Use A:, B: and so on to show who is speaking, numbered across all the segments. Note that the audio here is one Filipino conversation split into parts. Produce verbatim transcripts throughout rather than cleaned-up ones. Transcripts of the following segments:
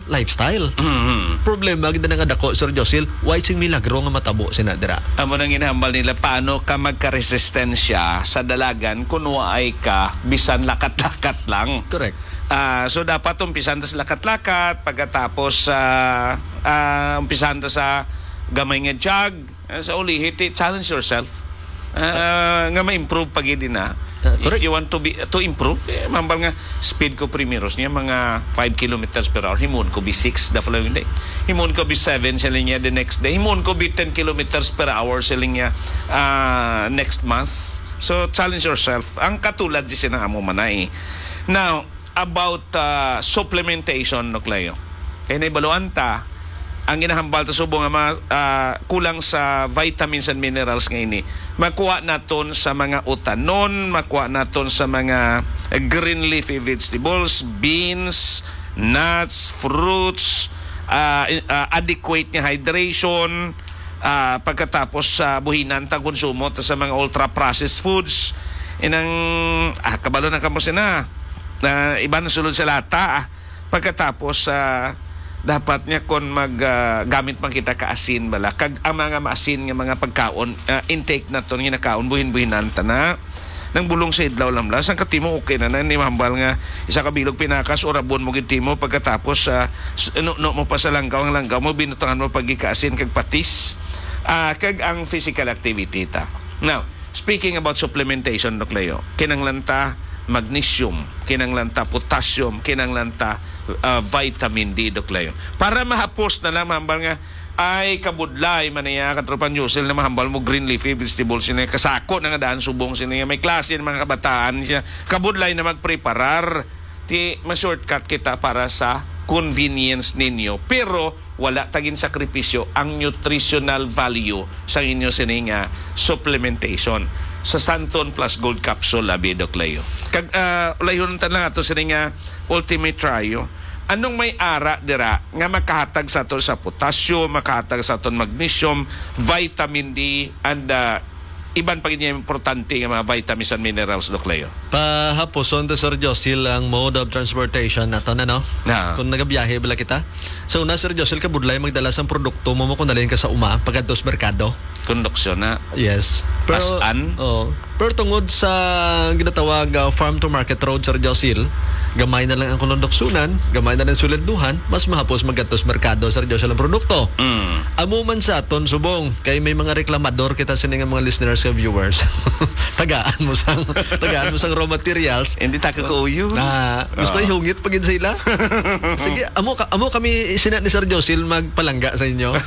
A: lifestyle.
B: Mm-hmm.
A: Problema gid na nga dako Sir Josil, why sing milagro nga matabo sina dira.
B: Amo nang ginahambal nila paano ka magka-resistensya sa dalagan kung waay ka bisan lakat-lakat lang.
A: Correct.
B: Uh, so dapat umpisan ta sa lakat-lakat, pagkatapos uh, uh, umpisan ta sa gamay nga jog, uh, sa ulihit, challenge yourself. Uh, nga ma-improve pag hindi na. Uh, If you want to be to improve, eh, mambal nga speed ko primeros niya mga five kilometers per hour. Himon ko be six the following day. Himon ko be seven sa linya the next day. Himon ko be ten kilometers per hour sa linya uh, next month. So challenge yourself. Ang katulad di sinang manay. Now, about uh, supplementation no Cleo. Kaya naibaluan ta ang ginahambal ta subong nga mga uh, kulang sa vitamins and minerals ngayon. Makuha naton sa mga utanon, makuha naton sa mga green leafy vegetables, beans, nuts, fruits, uh, uh, adequate nga hydration, uh, pagkatapos sa uh, buhinan ta konsumo ta sa mga ultra processed foods. Inang ah, kabalo na kamo sina na uh, iba na sulod sa lata. Ah. Pagkatapos sa uh, dapat niya kon mag uh, gamit man kita ka asin bala kag ang mga maasin nga mga pagkaon uh, intake naton nga nakaon buhin-buhinan ta na nang bulong sa idlaw lamla sang katimo okay na na ni mahambal nga isa ka bilog pinakas o rabon mo gid timo pagkatapos uh, no, no mo pa sa langgaw ang langgaw mo binutangan mo pagikaasin kag patis uh, kag ang physical activity ta. Now speaking about supplementation no Cleo, kinanglan ta magnesium, kinanglanta potassium, kinanglanta uh, vitamin D do Cleo. Para mahapos na lang mahambal nga ay kabudlay man niya katropan Yusel na mahambal mo green leafy vegetables niya kasako na nga daan subong siya may klase ng mga kabataan siya kabudlay na magpreparar ti ma-shortcut kita para sa convenience ninyo pero wala tagin sakripisyo ang nutritional value sa inyo sininga supplementation sa Santon Plus Gold Capsule abi Doc Leo. Kag uh, layunan ta lang ato sininga ultimate trio. Anong may ara dira nga makahatag sa ato sa potassium, makahatag sa aton magnesium, vitamin D and uh, iban pa ganyan importante nga mga vitamins and minerals Doc Leo.
A: Pahaposon to Sir Josil ang mode of transportation nato na no.
B: Na.
A: Kung nagabiyahe bala kita. So na Sir Josil kabudlay magdala sang produkto mo mo kun dalhin ka sa uma pagkadtos merkado.
B: Konduksyon na.
A: Yes. Pero,
B: As-an?
A: Oh, pero tungod sa ginatawag uh, farm to market road Sir Josil, gamay na lang ang konduksyonan, gamay na lang suladduhan, mas mahapos magkadtos merkado Sir Josil ang produkto.
B: Mm.
A: Amo man sa aton subong kay may mga reklamador kita sa mga listeners ka viewers. tagaan mo sang tagaan mo sang raw materials.
B: Hindi ta kakuyo.
A: Na gusto uh. ihungit pagin sila. Sige, amo ka, amo kami sinat ni Sir Josil magpalangga sa inyo.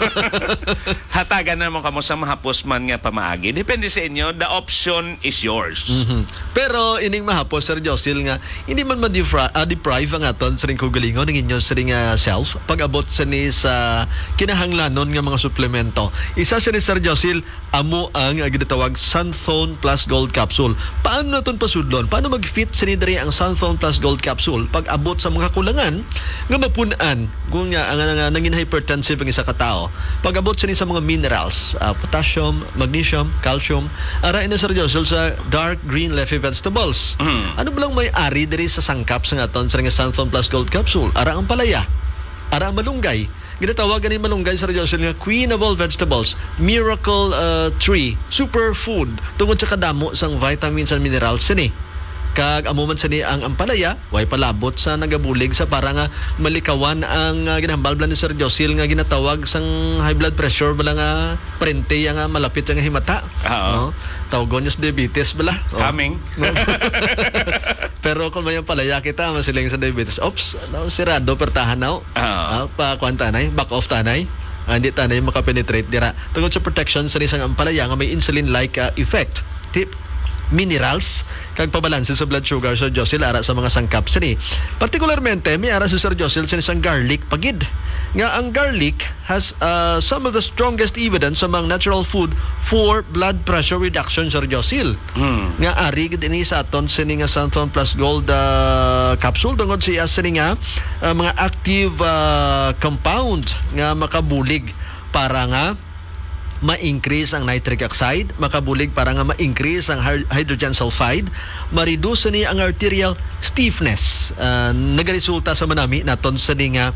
B: Hatagan na mo kamo sa mahapos man nga pamaagi. Depende sa inyo. The option is yours.
A: Mm-hmm. Pero ining mahapos Sir Josil nga hindi man ma-deprive uh, deprive ang aton sa ring kugalingon ng inyong sa ring uh, self pag-abot sa ni sa kinahanglanon nga mga suplemento. Isa sa ni Sir Josil amo ang uh, ginatawag Santon Plus Gold Capsule. Paano naton pasudlon? Paano mag-fit sa ni diri ang Santon Plus Gold Capsule pag-abot sa mga kulangan nga mapun-an kung nga ang, ang, ang nangin hypertensive ang isa ka tao pag-abot sa ni sa mga minerals, uh, potassium, magnesium, calcium, ara ina Sir Josil sa dark green leafy vegetables. Mm. Ano ba lang may ari diri sa sangkap sa aton sa Santon Plus Gold Capsule? Ara ang palaya, ara ang malunggay. Ginatawagan ni malunggay Sir Josil nga queen of all vegetables, miracle uh, tree, superfood tungod sa kadamo sang vitamins and minerals sini. Kag amo man sa ni ang ampalaya, way palabot sa nagabulig sa para nga malikawan ang uh, ginahambal blan ni Sir Josil nga ginatawag sang high blood pressure bala nga prente nga malapit nga himata.
B: Oo.
A: No? Tawagon niya sa diabetes bala. Oh.
B: Coming.
A: Pero kung may palaya kita masiling sa diabetes, ops, no, sirado pertahan now. Uh, pa kwanta nay, back off tanay. Uh, hindi tanay makapenetrate dira. Tungod sa protection sa isang ampalaya nga may insulin-like uh, effect. Tip minerals kag pabalanse sa blood sugar Sir Josil ara sa mga sangkap sini. Partikularmente may ara si Sir Josil sa isang garlic pagid. Nga ang garlic has uh, some of the strongest evidence among natural food for blood pressure reduction Sir Josil. Hmm. Nga ari gid ini sa aton sini nga Santon Plus Gold uh, capsule tungod siya sini nga uh, mga active uh, compound nga makabulig para nga ma-increase ang nitric oxide, makabulig para nga ma-increase ang hydrogen sulfide, ma-reduce ni ang arterial stiffness. Uh, nagaresulta sa manami naton sa nga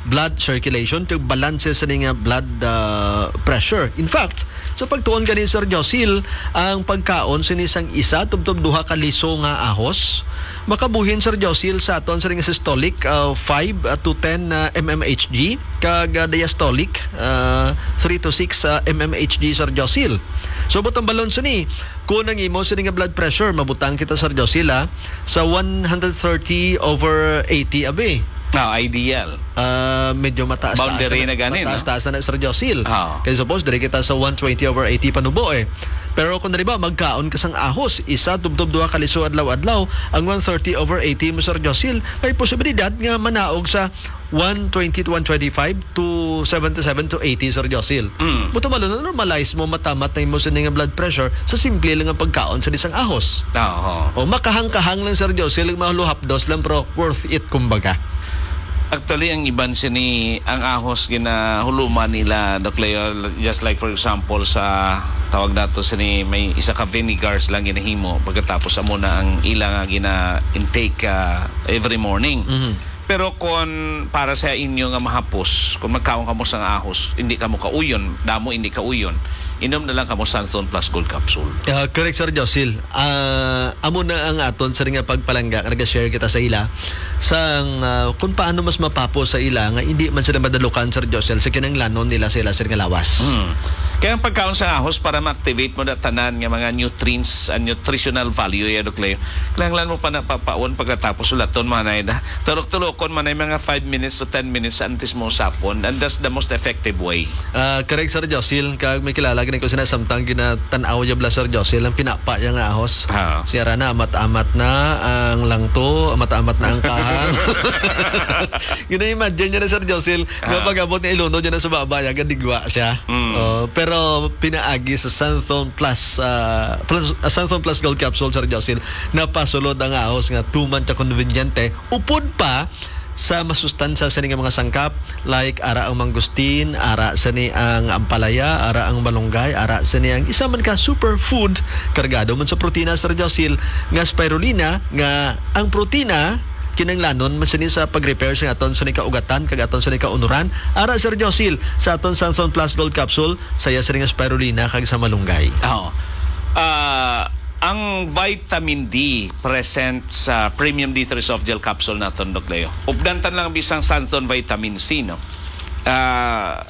A: blood circulation to balance sa nga blood uh, pressure. In fact, sa pagtuon gani Sir Josil, ang pagkaon sinisang isa tubtob duha ka liso nga ahos makabuhin Sir Josil sa aton sa nga systolic uh, five to ten uh, mmHg kag uh, diastolic uh, three to six uh, mmHg Sir Josil. So butang balon sini kung ang imo sa nga blood pressure mabutang kita Sir Josil ha, sa one thirty over eighty abe.
B: Ah, ideal.
A: Uh, medyo mataas
B: Boundary
A: taas
B: na ganin,
A: mataas
B: no?
A: taas na Sir Josil.
B: Oh.
A: Kaya suppose dire kita sa one twenty over eighty panubo eh. Pero kung ba magkaon ka sang ahos, isa tubtob duha ka liso adlaw-adlaw, ang one thirty over eighty mo Sir Josil, may posibilidad nga manaog sa one twenty to one twenty-five to seventy-seven to eighty Sir Josil.
B: Mm.
A: Buto malo na normalize mo matamat na imo sa nga blood pressure sa simple lang ang pagkaon sa isang ahos.
B: Oo.
A: O makahang-kahang lang Sir Josil, maluhapdos lang pero worth it kumbaga.
B: Actually, ang iban sini ang ahos ginahuluman nila, Doc Leo, just like for example sa tawag nato sini may isa ka vinegars lang ginahimo pagkatapos amo na ang ilang nga gina intake uh, every morning.
A: Mhm.
B: Pero kung para sa inyo nga mahapos, kung magkaon ka mo sa ahos, hindi ka mo kauyon, damo hindi ka uyon, inom na lang ka mo Santhon Plus Gold Capsule.
A: Uh, correct Sir Josil. Uh, amo na ang aton sa nga pagpalangga nag-share kita sa ila sang uh, kung paano mas mapapo sa ila nga hindi man sila madalukan Sir Josil sa kinanglanon nila sila sa nga lawas.
B: Hmm. Kaya ang pagkaon sa ahos para ma-activate mo na tanan nga mga nutrients and nutritional value ya Doc Leo. Kailangan mo pa napapaon pagkatapos ulaton manay na. Tulok-tulokon manay mga five minutes to ten minutes antes mo sapon, and that's the most effective way.
A: Uh, correct Sir Josil, kag may kilala gani ko sinasamtang ginatanaw ya bla Sir Josil ang pinapa ya nga ahos.
B: Ha.
A: Siyara na amat-amat na ang langto, amat-amat na ang kahang. Gina-imagine niya na Sir Josil, nga pag-abot ni Ilono niya na sa babaya, gadigwa siya.
B: Mm.
A: Uh, pero pinaagi sa Santhon Plus, uh, plus uh, Santhon Plus Gold Capsule Sir Josil, napasulod ang ahos nga tuman ta konvenyente. Upod pa sa masustansya sa nga mga sangkap like ara ang mangustin, ara sa ni ang ampalaya, ara ang malunggay, ara sa ni ang isa man ka superfood kargado man sa protina Sir Josil nga spirulina nga ang protina kinanglanon masini sa pag-repair sa aton sa ni kaugatan kag aton sa ni kaunuran ara Sir Josil sa aton Santhon Plus Gold Capsule saya sa nga spirulina kag sa malunggay.
B: Oo. Ah, ang vitamin D present sa Premium D three Soft Gel Capsule naton Doc Leo. Updantan lang bisang Santhon Vitamin C, no? Ah,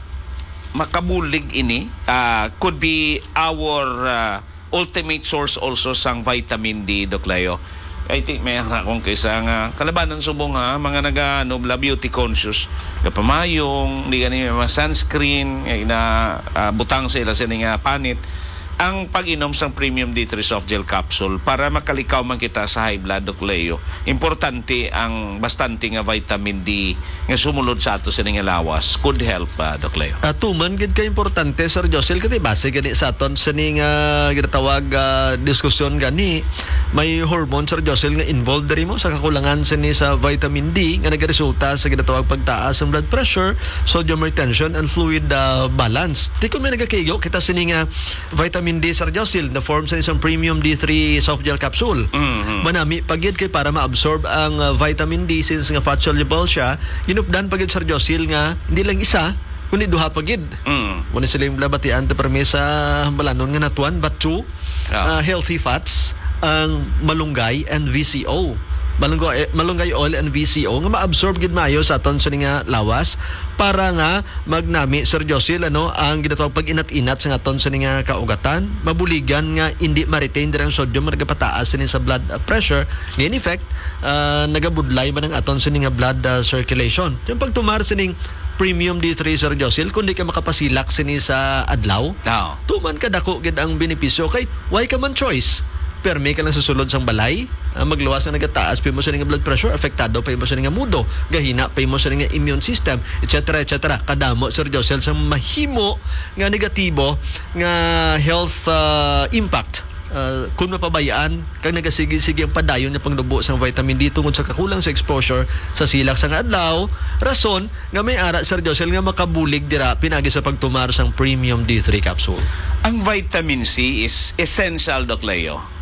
B: makabulig ini uh, could be our uh, ultimate source also sang vitamin D, Doc Leo. I think may akong kaysa nga kalabanan subong ha, mga naga ano, beauty conscious kapamayong, di gani mga sunscreen na uh, butang sa ila sa nga panit. Ang pag-inom sang Premium D three Soft Gel Capsule para makalikaw man kita sa high blood, Doc Leo. Importante ang bastante nga vitamin D nga sumulod sa ato sa nga lawas could help, uh, Doc Leo.
A: Uh, tuman gid ka importante Sir Josil kasi base gani sa aton sa ning uh, ginatawag uh, diskusyon gani may hormone Sir Josil nga involved diri mo sa kakulangan sa ni sa vitamin D nga nagaresulta sa ginatawag pagtaas ng blood pressure, sodium retention and fluid uh, balance. Di ko may nagakayo kita sa ni nga vitamin D Sir Josil na form sa isang Premium D three Soft Gel Capsule.
B: Mm-hmm.
A: Manami pagid kay para ma-absorb ang uh, vitamin D since nga fat soluble siya, ginupdan pagid Sir Josil nga hindi lang isa kundi duha pagid.
B: Mm.
A: Muna sila yung labatian ta permesa balanon nga natuan but two
B: Yeah.
A: uh, healthy fats ang malunggay and V C O. Malunggay, malunggay oil and V C O nga ma-absorb gid maayo sa aton sa nga lawas para nga magnami Sir Josil ano ang ginatawag pag inat-inat sa aton sa nga kaugatan, mabuligan nga hindi ma-retain diri ang sodium nagapataas sa sa blood pressure. In effect, uh, nagabudlay man ang aton sa nga blood uh, circulation. Yung pagtumar sa ning Premium D three Sir Josil kundi ka makapasilak sini sa adlaw.
B: Oh.
A: Tuman ka dako gid ang benepisyo kay why ka man choice. Permi ka lang sa sulod sang balay, uh, magluwas na nagataas pa mo sa nga blood pressure, apektado pa mo sa nga mudo, gahina pa mo sa nga immune system, et cetera et cetera. Kadamo Sir Josil sa mahimo nga negatibo nga health uh, impact. Uh, kung mapabayaan kag nagasigi-sige ang padayon nga pangdubo sang vitamin D tungod sa kakulang sa exposure sa silak sang adlaw, rason nga may ara Sir Josil nga makabulig dira pinagi sa pagtumar sang Premium D three capsule.
B: Ang vitamin C is essential, Doc Leo,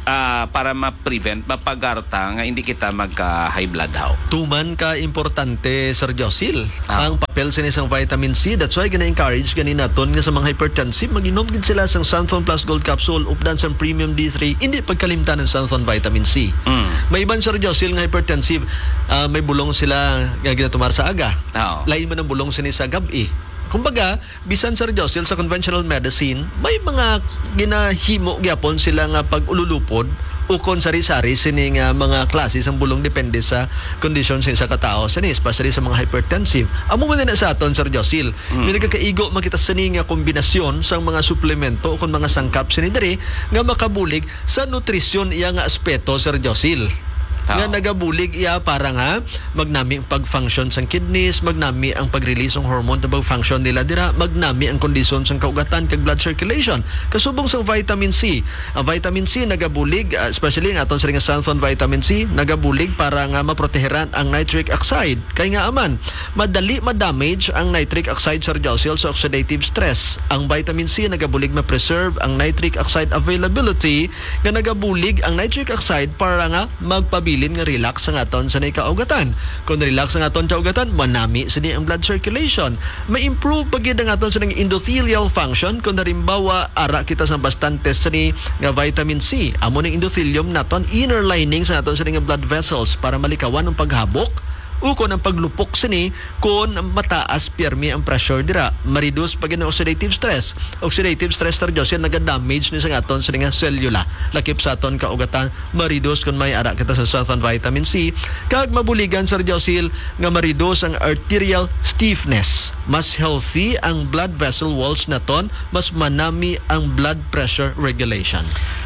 B: ah, para ma-prevent, mapagarta nga hindi kita magka-high blood how.
A: Tuman ka importante, Sir Josil,
B: Ah.
A: ang papel sa isang vitamin C. That's why gina-encourage ganin naton nga sa mga hypertensive mag-inom gid sila sang Santhon Plus Gold Capsule updan sa Premium D three. Hindi pagkalimtan ng Santhon Vitamin C.
B: Mm.
A: May iban, Sir Josil, nga hypertensive, ah, may bulong sila nga ginatumar sa aga.
B: Oo.
A: Lain man ang bulong sini sa gabi. Kumbaga, bisan, Sir Josil, sa conventional medicine, may mga ginahimo gyapon sila nga pag-ululupod ukon sari-sari sini nga mga klase sang bulong depende sa kondisyon sa isa ka tao sini, especially sa mga hypertensive. Amo man na sa aton, Sir Josil, mm. may nagkakaigo makita sini nga kombinasyon sang mga suplemento ukon mga sangkap sini diri nga makabulig sa nutrisyon iya nga aspeto, Sir Josil. Nga nagabulig iya para nga magnami ang pag-function sang kidneys, magnami ang pag-release ng hormone na pag-function nila dira, magnami ang kondisyon sang kaugatan kag blood circulation. Kasubong sang vitamin C. Ang vitamin C nagabulig, uh, especially ang aton sa ring Santhon vitamin C, nagabulig para nga maproteheran ang nitric oxide. Kay nga aman, madali ma-damage ang nitric oxide, Sir Josil, sa oxidative stress. Ang vitamin C nagabulig ma-preserve ang nitric oxide availability, nga nagabulig ang nitric oxide para nga magpabilin nga relax ang aton sa kaugatan. Kung relax ang aton sa kaugatan, manami sa ang blood circulation. Ma-improve pag ang aton sa endothelial function kung narimbawa ara kita sa bastante sa ni nga vitamin C. Amo ng endothelium naton inner lining sa aton sa nga blood vessels para malikawan ang paghabok ukon ang paglupok sini kung mataas pirmi ang pressure dira, ma-reduce pag ang oxidative stress. Oxidative stress, Sir Jose, naga-damage ni sa aton sa nga cellula, lakip sa aton kaugatan, ma-reduce kung may ara kita sa Santhon vitamin C, kag mabuligan, Sir Jose, nga ma-reduce ang arterial stiffness. Mas healthy ang blood vessel walls naton, mas manami ang blood pressure regulation.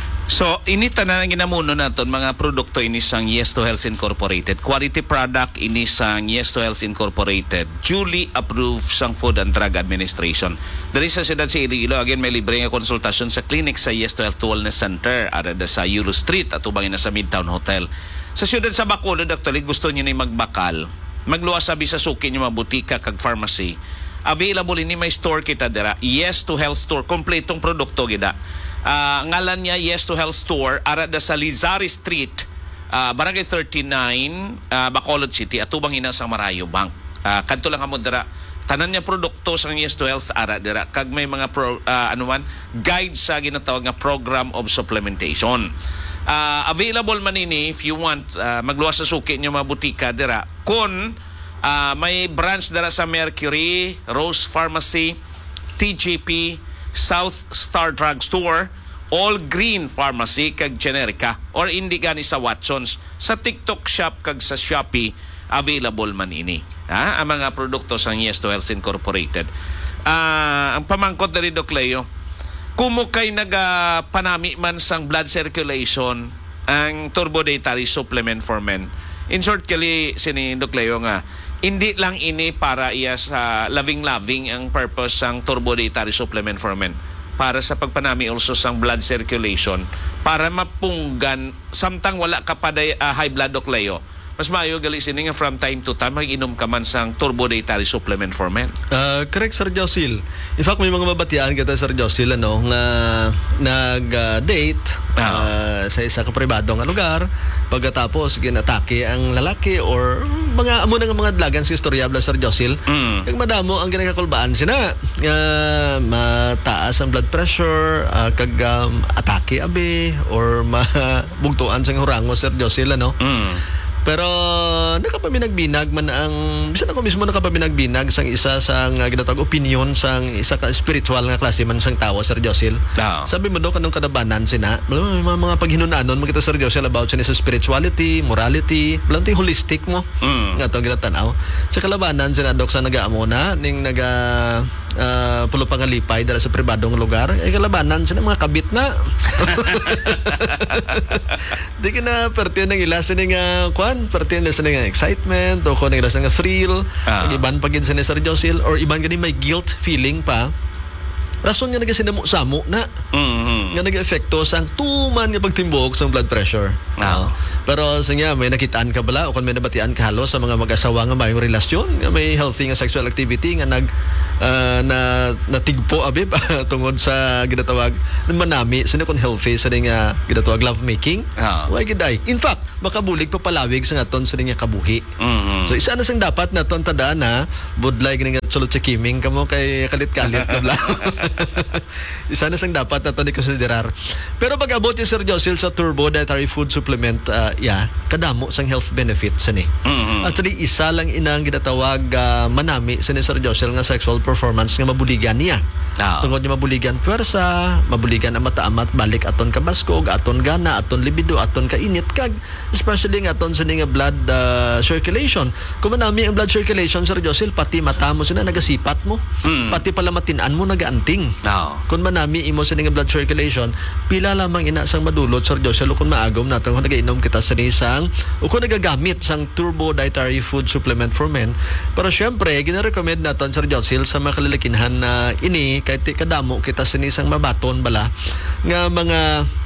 B: So, inita na ang ginamuno naton mga produkto ini sang Yes to Health Incorporated. Quality product ini sang Yes to Health Incorporated. Duly approved sang Food and Drug Administration. Dari sa siyudad sa Iloilo, again, may libre nga konsultasyon sa clinic sa Yes to Health Wellness Center ara sa Euro Street at ubangin na sa Midtown Hotel. Sa siyudad sa Bacolod, actually, gusto niyo ni magbakal. Magluwas sabi sa suki niyo mga butika kag pharmacy. Available ini may store kita dira. Yes to Health Store. Kompletong produkto gida. Uh, ngalan niya Yes to Health Store ara da sa Lizari Street, uh, Barangay thirty-nine, uh, Bacolod City, atubang ina sa Marayo Bank. Uh, kadto lang amo dira. Tanan niya produkto sa Yes to Health ara dira kag may mga pro, uh, ano man guide sa ginatawag nga program of supplementation. Uh, available man ini if you want, uh, magluwas sa suki niyo mga butika dira. Kun uh, may branch dira sa Mercury, Rose Pharmacy, T G P, South Star Drug Store, All Green Pharmacy kag Generica, or hindi gani sa Watsons. Sa TikTok Shop kag sa Shopee available man ini. Ha? Ang mga produkto sa Yes to Health Incorporated. Uh, ang pamangkot na rin, Doc Leo, kumukay nagapanami man sang blood circulation ang Turbo Dietary Supplement for Men. In short, kali sini Doc Leo nga, hindi lang ini para iya sa loving-loving ang purpose sang Turbo Dietary Supplement for Men. Para sa pagpanami also sang blood circulation, para mapunggan, samtang wala ka pa day, uh, high blood, Doc Leo, mas maayo gali sini nga from time to time mag-inom ka man sang Turbo Dietary Supplement for Men.
A: Uh, correct, Sir Josil. In fact, may mga mabatian kita, Sir Josil, ano, nga nag-date uh, uh, sa isa ka pribado nga lugar, pagkatapos ginatake ang lalaki or mga amo nga mga dlagan sa istoryabla, Sir Josil.
B: Mm.
A: Kag madamo ang ginakakulbaan sina nga uh, mataas ang blood pressure, uh, kag um, atake abi or mabugtuan sa hurango, Sir Josil, ano.
B: Mm.
A: Pero nakapaminagbinag man ang bisan ako mismo nakapaminagbinag sang isa sang uh, ginatawag opinion sang isa ka spiritual nga klase man sang tawo, Sir Josil.
B: Oh.
A: Sabi mo do kanong kadabanan sina may mga, mga paghinunanon mo kita, Sir Josil, about sa spirituality, morality, blang ti holistic mo.
B: Mm.
A: Nga to ginatanaw. Sa kalabanan sina dok sa nagaamo na ning naga uh, pulo pangalipay dala sa pribadong lugar ay kalabanan sina mga kabit na. Di kina perti nang ilas ni nga kwan, perti na sa nga excitement o kung ilas nga thrill,
B: ah.
A: iban pagin sa ni Sir Josil or iban gani may guilt feeling pa. Rason nga nagasinamo-samo na.
B: Mm-hmm. Mm.
A: nga nag-efekto sa tuman nga pagtimbok sa blood pressure.
B: Ah.
A: Pero sa nga, may nakitaan ka bala o kung may nabatian ka halo sa mga mag-asawa nga mayong relasyon, nga may healthy nga sexual activity nga nag uh, na natigpo abi tungod sa ginatawag na manami sa kung healthy sa nga ginatawag love making.
B: Ah.
A: Why giday? In fact, makabulig pa palawig sa ngaton sa nga kabuhi.
B: Mm-hmm.
A: So isa na sang dapat na ton tadaan na budlay gini nga sulod sa kiming kamo kay kalit-kalit ka bla. Isa na sang dapat na to ni konsiderar. Pero pag abot ni Sir Josil sa Turbo Dietary Food Supplement, uh, yeah, kadamo sang health benefits ani.
B: Mm-hmm.
A: Actually, isa lang inang ginatawag uh, manami sa ni Sir Josil nga sexual performance nga mabuligan niya.
B: Ah.
A: Tungod niya mabuligan puwersa, mabuligan ang mata-amat, balik aton kabaskog, aton gana, aton libido, aton kainit kag especially nga aton sa nga blood uh, circulation. Kung manami ang blood circulation, Sir Josil, pati mata mo sina nagasipat mo.
B: Mm.
A: Pati pala matinan mo nagaanting.
B: Ah.
A: Kung manami imo sa nga blood circulation, pila lamang ina sang madulot, Sir Josil, kung maagom natin kung nagainom kita sa nisang o kung nagagamit sang Turbo Dietary Food Supplement for Men. Pero syempre, gina-recommend natin, Sir Josil, sa mga kalalakinhan na ini, kahit kadamo kita sa nisang mabaton bala, nga mga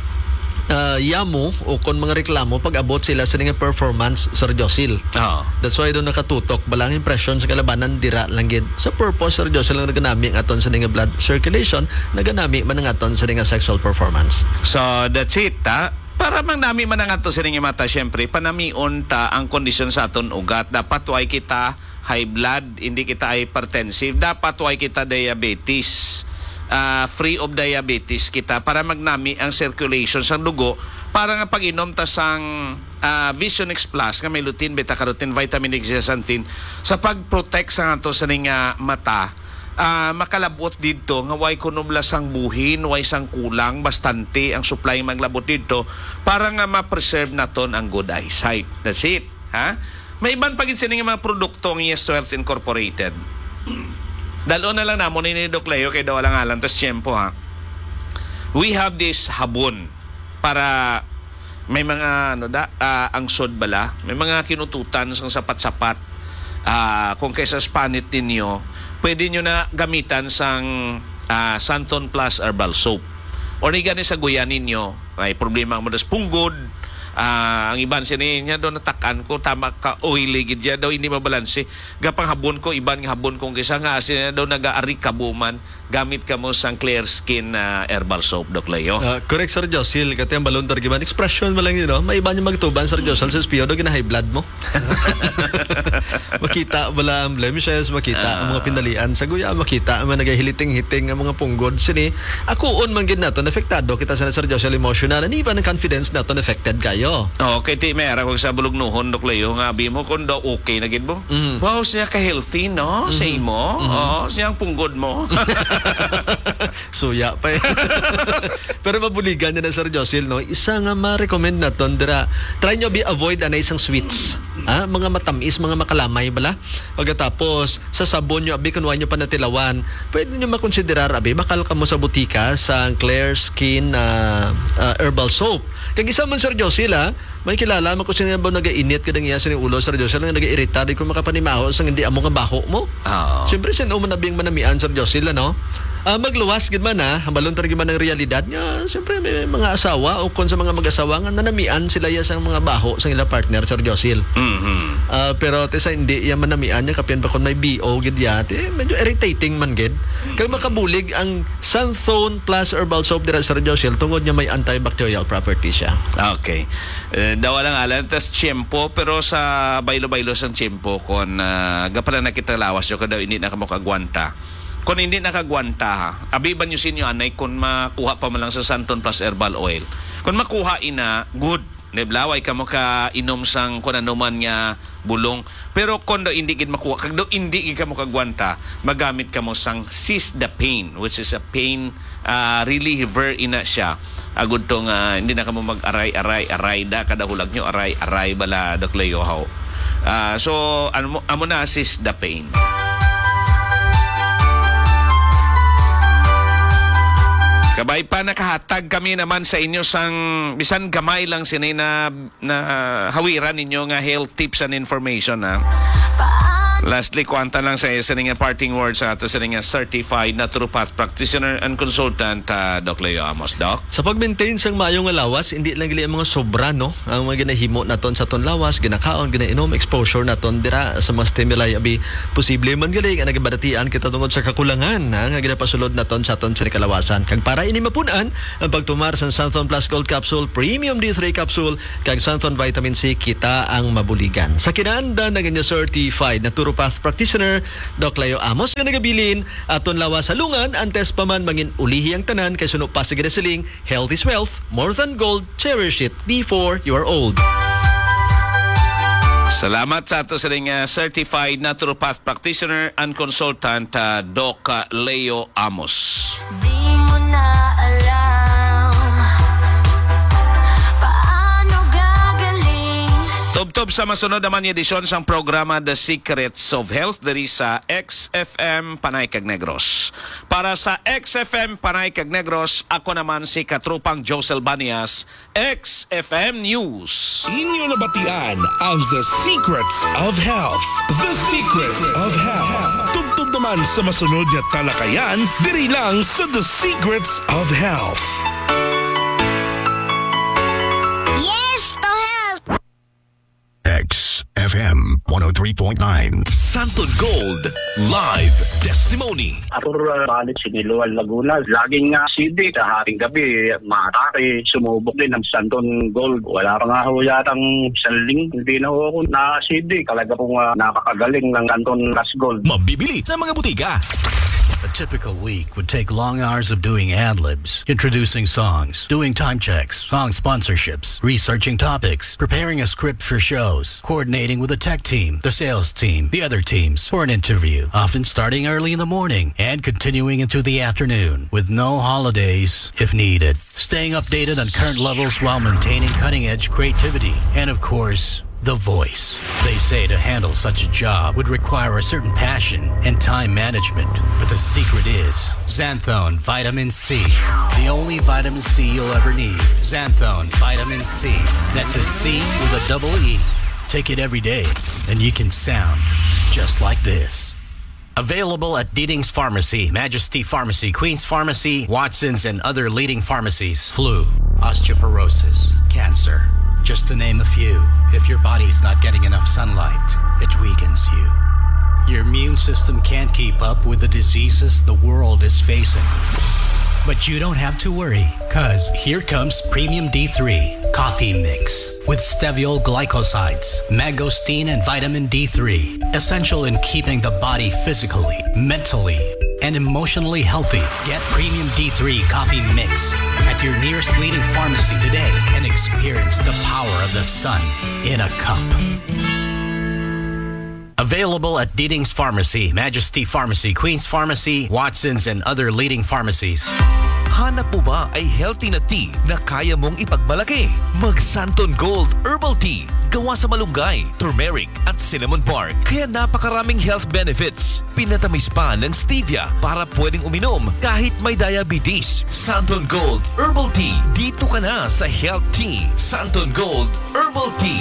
A: uh, yamo o kung mga reklamo pag abot sila sa nga performance, Sir Josil.
B: Ah.
A: That's why doon nakatutok balang impression sa kalabanan dira lang gid. Sa purpose, Sir Josil, lang naganami ang aton sa nga blood circulation, naganami man ang aton sa nga sexual performance.
B: So that's it, ha? Para mang nami man ang ato sa ringi mata, syempre, panamion ta ang kondisyon sa aton ugat. Dapat way kita high blood, hindi kita hypertensive. Dapat way kita diabetes. Uh, free of diabetes kita para magnami ang circulation sa dugo para nga pag-inom ta sang uh, Vision X Plus nga may lutein, beta-carotene, vitamin X, zeaxanthin sa pag-protect sa ato sa nga mata. Uh, makalabot dito nga way kunublas ang buhin, way sang kulang bastante ang supply maglabot dito para nga ma-preserve naton ang good eyesight. That's it, ha? May iban pagin sini nga mga produkto ng Yes to Health Incorporated. Dalo na lang namon ni Doc Leo kay daw lang alam tas tiyempo, ha. We have this habon para may mga ano da uh, ang sod bala, may mga kinututan sang sapat-sapat. Uh, kung kaysa spanit ninyo, pwede nyo na gamitan sang uh, Santon Plus Herbal Soap. O ni gani sa guyan ninyo, may problema mo das punggod. Uh, ang iban siya niya doon natakan ko tama ka oily gid ya daw hindi mabalanse gapang habon ko iban nga habon kong kisa nga siya daw naga-ari kabuman gamit ka mo sang Clear Skin uh, Herbal Soap, Doc Leo.
A: Uh, correct, Sir Josil, kati ang balon targiban expression mo lang yun, no? May iba nyo magtuban, Sir Josil, sa espiyo daw gina high blood mo. Makita wala ang blemishes, makita uh, ang mga pinalian sa guya, makita ang mga nagahiliting-hiting ang mga punggod sini. Ako on man gid naton afektado kita sa Sir Josil emotional and even ang confidence naton affected kayo.
B: Oh, okay, ti mera kung sa bulugnuhon, Doc Leo, nga bi mo kung daw okay na gid mo.
A: Mm.
B: Wow, siya ka healthy, no? Mm-hmm. Say mo. Mm-hmm. Oh, siya ang punggod mo.
A: Suya pa eh. Pero mabuligan na na, Sir Josil, no? Isa nga ma-recommend na ton dira. Try nyo be avoid ana isang sweets. Ah, mga matamis, mga makalamay bala. Pagkatapos sa sabon nyo abi kun wa nyo pa natilawan, pwede nyo makonsiderar abi bakal ka mo sa butika sa Clear Skin uh, uh, Herbal Soap. Kag isa man, Sir Josil, ha? May kilala mo kung sino ba nagainit kadang iya sa ulo, Sir Josil, nga nagairita di ko makapanimaho sang hindi amo nga baho mo.
B: Oh.
A: Siyempre sino mo nabing manamian, Sir Josil, no? Uh, magluwas gid man ha, hambalon tar gid man ang realidad niya. Siyempre may mga asawa o kon sa mga mag-asawa nga nanamian sila ya sang mga baho sang ila partner, Sir Josil.
B: Mhm.
A: Uh, pero te sa hindi ya manamian niya kapin pa kon may B O gid ya, te medyo irritating man gid. Kay makabulig ang Santon Plus Herbal Soap dira, Sir Josil, tungod niya may antibacterial property siya.
B: Okay. Uh, daw lang alam tas tiyempo pero sa baylo-baylo sang tiyempo kon uh, gapala nakita lawas yo kada hindi na kamo kagwanta. Kung hindi nakagwanta, ha, abiban nyo sinyo anay kung makuha pa man lang sa Santon Plus Herbal Oil. Kung makuha ina, good. Neblaway ka mo ka inom sang kung ano man nga bulong. Pero kung daw hindi gid makuha, kag daw hindi gid ka mo kagwanta, magamit ka mo sang Seize the Pain, which is a pain uh, reliever ina siya. Agud tong uh, hindi na ka mo mag-aray-aray-aray da kada hulag nyo aray-aray bala, Doc Leo, how. Uh, so, amo, amo na Seize the Pain. Kabay pa nakahatag kami naman sa inyo sang bisan gamay lang sinay na, na hawiran ninyo nga health tips and information, ha. Lastly, kwanta lang sa isa nga parting words sa ato sa nga certified naturopath practitioner and consultant uh, Doc Leo Amos. Doc?
A: Sa pag-maintain sang maayong nga lawas, hindi lang gali ang mga sobra, no? Ang mga ginahimo naton sa ton lawas, ginakaon, ginainom, exposure naton dira sa mga stimuli abi posible man gali nga nagabadatian kita tungod sa kakulangan na nga ginapasulod naton sa ton sa kalawasan. Kag para ini mapunan ang pagtumar sa Santhon Plus Gold Capsule, Premium D three Capsule, kag Santhon Vitamin C, kita ang mabuligan. Sa kinanda na ganyo certified naturopath practitioner Doc Leo Amos nga nagabilin aton lawas sa lungan antes pa man mangin ulihi ang tanan kay suno pa sa ginasiling health is wealth, more than gold, cherish it before you are old.
B: Salamat sa ato sa nga certified naturopath practitioner and consultant uh, Doc uh, Leo Amos.
C: Di mo na alam paano gagaling.
B: Tub-tub sa masunod naman yung edisyon sa programa The Secrets of Health diri sa X F M Panay Cag Negros. Para sa X F M Panay Cag Negros, ako naman si Katrupang Josel Banias, X F M News.
D: Inyo nabatian ang The Secrets of Health. The Secrets of Health. Tub-tub naman sa masunod na talakayan diri lang sa The Secrets of Health.
C: Yes to health!
E: X F M one oh three point nine.
D: Santon Gold Live Testimony.
F: Atur uh, balik Siniluan, Laguna. Laging nga C D sa haring gabi, matake, sumubok din ng Santon Gold. Wala pa nga ho yatang saling, hindi na ho ako na C D. Talaga pong uh, nakakagaling ng Santon Plus Gold.
D: Mabibili sa mga butika.
G: A typical week would take long hours of doing ad-libs, introducing songs, doing time checks, song sponsorships, researching topics, preparing a script for shows, coordinating with the tech team, the sales team, the other teams for an interview, often starting early in the morning and continuing into the afternoon with no holidays if needed. Staying updated on current levels while maintaining cutting-edge creativity and, of course, the voice. They say to handle such a job would require a certain passion and time management. But the secret is Xanthone Vitamin C. The only vitamin C you'll ever need. Xanthone Vitamin C. That's a C with a double E. Take it every day and you can sound just like this. Available at Deedings Pharmacy, Majesty Pharmacy, Queen's Pharmacy, Watson's, and other leading pharmacies. Flu, osteoporosis, cancer. Just to name a few. If your body's not getting enough sunlight, it weakens you. Your immune system can't keep up with the diseases the world is facing. But you don't have to worry, cause here comes Premium D three Coffee Mix with steviol glycosides, mangosteen, and vitamin D three. Essential in keeping the body physically, mentally, and emotionally healthy. Get Premium D three Coffee Mix at your nearest leading pharmacy today and experience the power of the sun in a cup. Available at Deedings Pharmacy, Majesty Pharmacy, Queen's Pharmacy, Watson's, and other leading pharmacies.
H: Hanap mo ba ay healthy na tea na kaya mong ipagmalaki? Mag Santon Gold Herbal Tea. Gawa sa malunggay, turmeric at cinnamon bark. Kaya napakaraming health benefits. Pinatamis pa ng stevia para pwedeng uminom kahit may diabetes. Santon Gold Herbal Tea. Dito ka na sa Health Tea. Santon Gold Herbal Tea.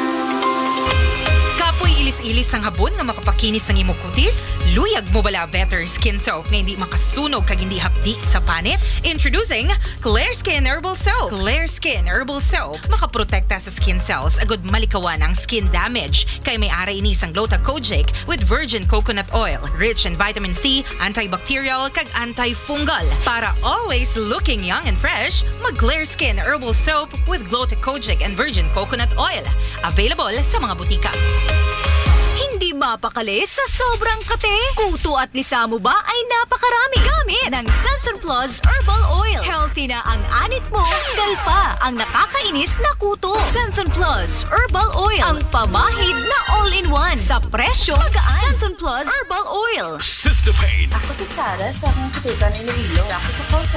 I: Kapoy ilis-ilis ang habon nga makapakinis ng imong kutis? Luyag mo bala Better Skin Soap nga hindi makasunog kag hindi hapdi sa panit? Introducing Clear Skin Herbal Soap. Clear Skin Herbal Soap makaprotekta sa skin cells agud malikawan ang skin damage kay may ara ini sang Gluta-Kojic with virgin coconut oil, rich in vitamin C, antibacterial kag antifungal. Para always looking young and fresh, mag Clear Skin Herbal Soap with Gluta-Kojic and virgin coconut oil. Available sa mga butika.
J: Hindi mapakali sa sobrang kate. Kuto at lisa mo ba ay napakarami gamit ng Santhon Plus Herbal Oil. Healthy na ang anit mo, tanggal pa ang nakakainis na kuto. Santhon Plus Herbal Oil, ang pamahid na all-in-one sa presyo magaan. Santhon Plus Herbal Oil.
D: Sister Pain.
K: Ako si Sarah sa mga kutukan ng Iloilo. Sa ako po sa